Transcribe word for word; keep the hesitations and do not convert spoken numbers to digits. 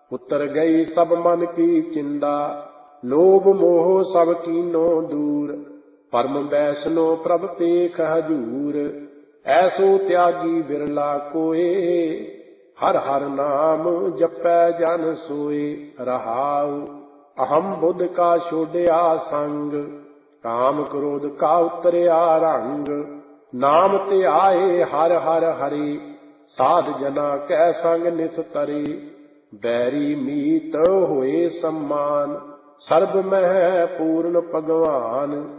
ਉਤਰ ਗਈ ਸਭ ਮਨ ਕੀ ਚਿੰਦਾ, ਲੋਭ ਮੋਹ ਸਭ ਕੀਨੋ ਦੂਰ। ਪਰਮ ਵੈਸ਼ਨੋ ਪ੍ਰਭ ਪੇਖ ਹਜੂਰ, ਐਸੋ ਤਿਆਗੀ ਬਿਰਲਾ ਕੋਏ। ਹਰ ਹਰ ਨਾਮ ਜਪੈ ਜਨ ਸੋਏ। ਰਹਾਉ ਅਹੰ ਬੁੱਧ ਕਾ ਛੋਡਿਆ ਸੰਗ, ਕਾਮ ਕ੍ਰੋਧ ਕਾ ਉਤਰਿਆ ਰੰਗ। ਨਾਮ ਧਿਆਏ ਹਰ ਹਰ ਹਰਿ, ਸਾਧ ਜਨਾ ਕੈ ਸੰਗ ਨਿਸਤਰੇ। ਬੈਰੀ ਮੀਤ ਹੋਏ ਸਮਾਨ, ਸਰਬ ਮਹਿ ਪੂਰਨ ਭਗਵਾਨ।